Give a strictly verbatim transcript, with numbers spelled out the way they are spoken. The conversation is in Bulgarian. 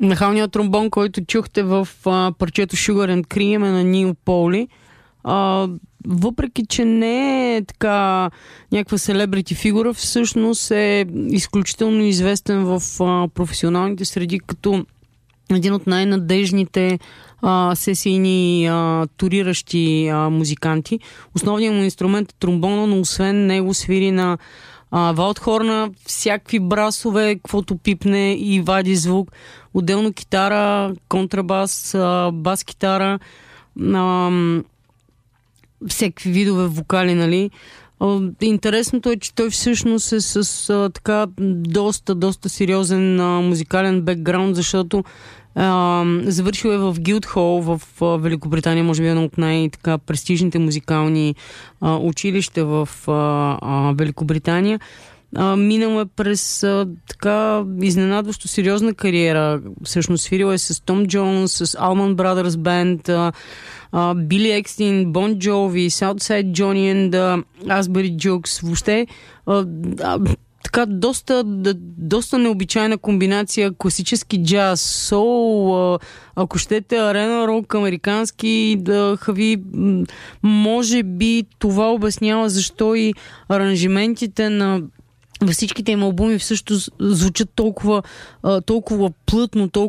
Нахалният тромбон, който чухте в а, парчето Sugar and Cream е на Нил Поли. А, въпреки, че не е така някаква селебрити фигура, всъщност е изключително известен в а, професионалните среди като един от най-надежните а, сесийни а, туриращи а, музиканти. Основният му инструмент е тромбона, но освен него свири на а, валдхорна, всякакви брасове, каквото пипне и вади звук. Отделно китара, контрабас, а, бас-китара, а, всякакви видове вокали, нали? Интересното е, че той всъщност е с а, така доста, доста сериозен а, музикален бекграунд, защото а, завършил е в Гилдхол в а, Великобритания, може би едно от най-така престижните музикални а, училища в а, а, Великобритания. А, минал е през а, така изненадващо сериозна кариера. Всъщност свирил е с Том Джонс, с Allman Brothers Band, Били Екстин, Бон Джови, Southside Johnny and uh, Asbury Jukes. Въобще а, а, така доста, да, доста необичайна комбинация класически джаз, соул, а, ако щете арена рок, американски, да хави. Може би това обяснява защо и аранжиментите на във всичките им албуми всъщност звучат толкова, толкова плътно, толкова